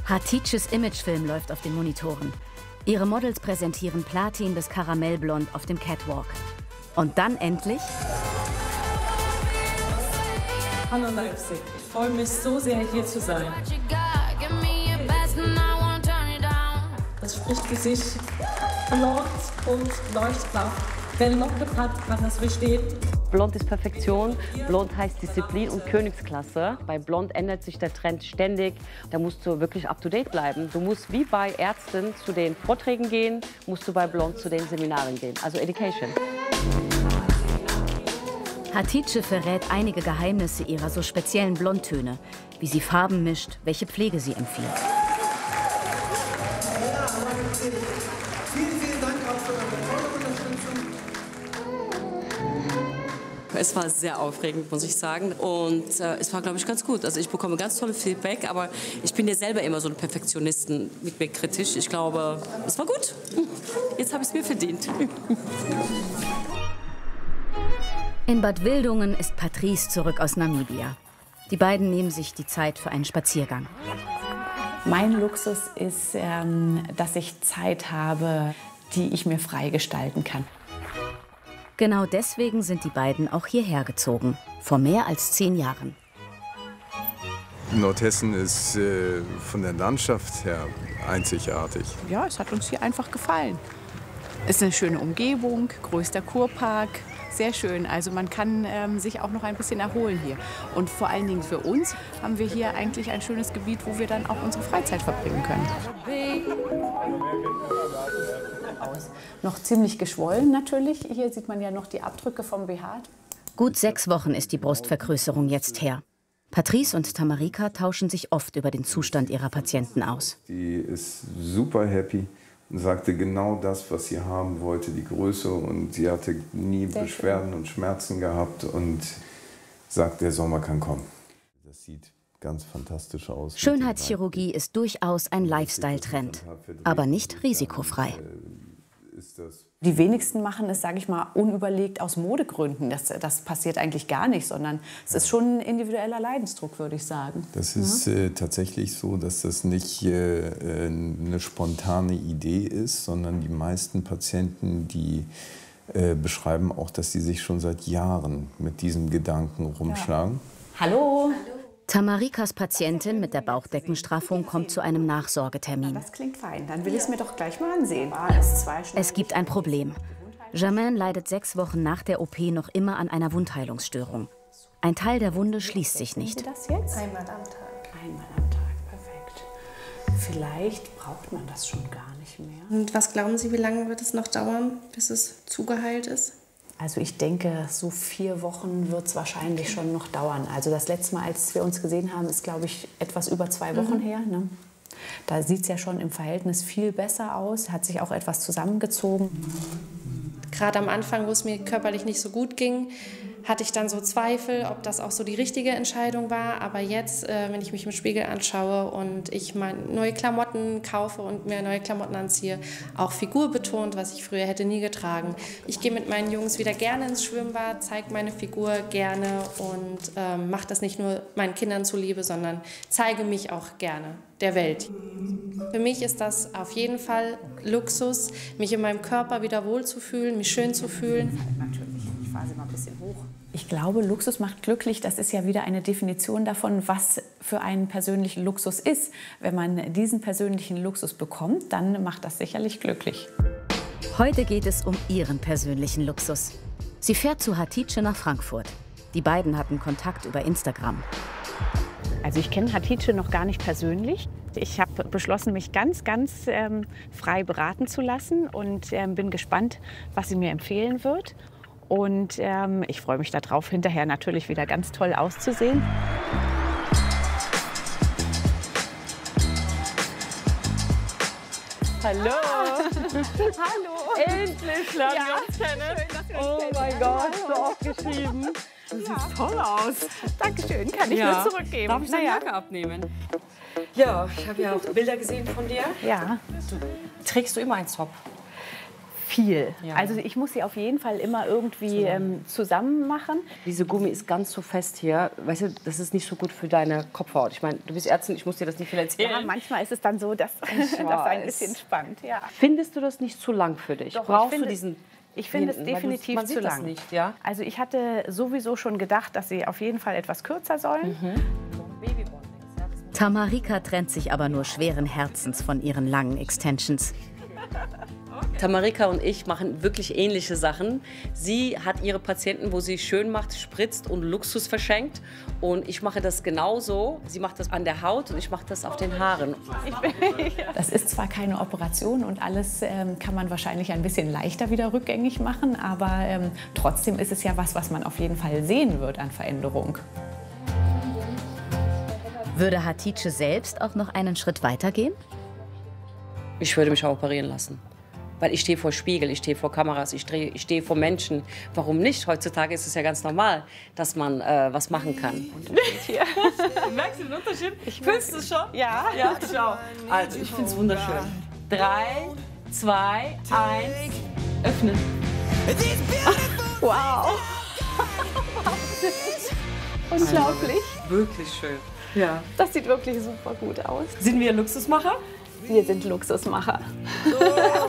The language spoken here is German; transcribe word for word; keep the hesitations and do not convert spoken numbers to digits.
Hatices Imagefilm läuft auf den Monitoren. Ihre Models präsentieren Platin bis Karamellblond auf dem Catwalk. Und dann endlich... Hallo Leipzig, ich freue mich so sehr, hier zu sein. Das spricht für sich. Blond und leuchtblau. Wer Locken hat, kann das verstehen. Blond ist Perfektion, blond heißt Disziplin und Königsklasse. Bei blond ändert sich der Trend ständig. Da musst du wirklich up-to-date bleiben. Du musst wie bei Ärzten zu den Vorträgen gehen, musst du bei blond zu den Seminaren gehen. Also Education. Hatice verrät einige Geheimnisse ihrer so speziellen Blondtöne, wie sie Farben mischt, welche Pflege sie empfiehlt. Vielen, vielen Dank auch für eure tolle Unterstützung. Es war sehr aufregend, muss ich sagen. Und äh, es war, glaube ich, ganz gut. Also ich bekomme ganz tolle Feedback, aber ich bin ja selber immer so ein Perfektionisten, mit mir kritisch. Ich glaube, es war gut. Jetzt habe ich es mir verdient. In Bad Wildungen ist Patrice zurück aus Namibia. Die beiden nehmen sich die Zeit für einen Spaziergang. Mein Luxus ist, ähm, dass ich Zeit habe, die ich mir frei gestalten kann. Genau deswegen sind die beiden auch hierher gezogen, vor mehr als zehn Jahren. Nordhessen ist äh, von der Landschaft her einzigartig. Ja, es hat uns hier einfach gefallen. Es ist eine schöne Umgebung, größter Kurpark. Sehr schön. Also man kann ähm, sich auch noch ein bisschen erholen hier. Und vor allen Dingen für uns haben wir hier eigentlich ein schönes Gebiet, wo wir dann auch unsere Freizeit verbringen können. Noch ziemlich geschwollen natürlich. Hier sieht man ja noch die Abdrücke vom B H. Gut sechs Wochen ist die Brustvergrößerung jetzt her. Patrice und Tamarika tauschen sich oft über den Zustand ihrer Patienten aus. Die ist super happy und sagte genau das, was sie haben wollte, die Größe. Und sie hatte nie Sehr Beschwerden schön. und Schmerzen gehabt und sagt, der Sommer kann kommen. Das sieht ganz fantastisch aus. Schönheitschirurgie ist durchaus ein Lifestyle-Trend, aber nicht risikofrei. Die wenigsten machen es, sage ich mal, unüberlegt aus Modegründen. Das, das passiert eigentlich gar nicht, sondern es ist schon ein individueller Leidensdruck, würde ich sagen. Das ist äh, tatsächlich so, dass das nicht äh, eine spontane Idee ist, sondern die meisten Patienten, die äh, beschreiben auch, dass sie sich schon seit Jahren mit diesem Gedanken rumschlagen. Ja. Hallo! Tamarikas Patientin mit der Bauchdeckenstraffung kommt zu einem Nachsorgetermin. Das klingt fein, dann will ich es mir doch gleich mal ansehen. Es gibt ein Problem. Germaine leidet sechs Wochen nach der O P noch immer an einer Wundheilungsstörung. Ein Teil der Wunde schließt sich nicht. Sie das jetzt? Einmal am Tag. Einmal am Tag, perfekt. Vielleicht braucht man das schon gar nicht mehr. Und was glauben Sie, wie lange wird es noch dauern, bis es zugeheilt ist? Also ich denke, so vier Wochen wird es wahrscheinlich schon noch dauern. Also das letzte Mal, als wir uns gesehen haben, ist, glaube ich, etwas über zwei Wochen mhm. her. Ne? Da sieht es ja schon im Verhältnis viel besser aus, hat sich auch etwas zusammengezogen. Gerade am Anfang, wo es mir körperlich nicht so gut ging, hatte ich dann so Zweifel, ob das auch so die richtige Entscheidung war. Aber jetzt, äh, wenn ich mich im Spiegel anschaue und ich mal neue Klamotten kaufe und mir neue Klamotten anziehe, auch Figur betont, was ich früher hätte nie getragen. Ich gehe mit meinen Jungs wieder gerne ins Schwimmbad, zeige meine Figur gerne und ähm, mache das nicht nur meinen Kindern zuliebe, sondern zeige mich auch gerne der Welt. Für mich ist das auf jeden Fall Luxus, mich in meinem Körper wieder wohlzufühlen, mich schön zu fühlen. Natürlich, ich fahre sie mal ein bisschen hoch. Ich glaube, Luxus macht glücklich. Das ist ja wieder eine Definition davon, was für einen persönlichen Luxus ist. Wenn man diesen persönlichen Luxus bekommt, dann macht das sicherlich glücklich. Heute geht es um ihren persönlichen Luxus. Sie fährt zu Hatice nach Frankfurt. Die beiden hatten Kontakt über Instagram. Also ich kenne Hatice noch gar nicht persönlich. Ich habe beschlossen, mich ganz, ganz ähm, frei beraten zu lassen und ähm, bin gespannt, was sie mir empfehlen wird. Und ähm, ich freue mich darauf, hinterher natürlich wieder ganz toll auszusehen. Hallo! Hallo! Endlich lernen ja, wir uns kennen. Schön, wir uns oh mein Gott, so oft geschrieben. Du siehst ja. toll aus. Dankeschön, kann ich ja. nur zurückgeben. Darf ich deine Jacke abnehmen? Ja, ich habe ja auch Bilder gesehen von dir. Ja. Du, trägst du immer einen Top? viel. Ja. Also ich muss sie auf jeden Fall immer irgendwie ähm, zusammen machen. Diese Gummi ist ganz so fest hier. Weißt du, das ist nicht so gut für deine Kopfhaut. Ich meine, du bist Ärztin, ich muss dir das nicht viel erzählen. Ja, manchmal ist es dann so, dass das ein bisschen spannt. Ja. Findest du das nicht zu lang für dich? Doch, Brauchst ich finde, du diesen Ich finde es hinten? Weil definitiv du, man zu sieht lang. Das nicht, ja? Also ich hatte sowieso schon gedacht, dass sie auf jeden Fall etwas kürzer sollen. Mhm. Tamarika trennt sich aber nur schweren Herzens von ihren langen Extensions. Tamarika und ich machen wirklich ähnliche Sachen. Sie hat ihre Patienten, wo sie schön macht, spritzt und Luxus verschenkt. Und ich mache das genauso. Sie macht das an der Haut und ich mache das auf den Haaren. Das ist zwar keine Operation und alles ähm, kann man wahrscheinlich ein bisschen leichter wieder rückgängig machen, aber ähm, trotzdem ist es ja was, was man auf jeden Fall sehen wird an Veränderung. Würde Hatice selbst auch noch einen Schritt weiter gehen? Ich würde mich auch operieren lassen. Weil ich stehe vor Spiegel, ich stehe vor Kameras, ich stehe, ich stehe vor Menschen. Warum nicht? Heutzutage ist es ja ganz normal, dass man äh, was machen kann. Merkst du den Unterschied? Ich Fühlst du es schon? Ja. Ja, schau. Also, ich finde es wunderschön. Drei, zwei, eins, öffnen. Wow. Unglaublich. Also, wirklich schön. Ja. Das sieht wirklich super gut aus. Sind wir Luxusmacher? Wir sind Luxusmacher.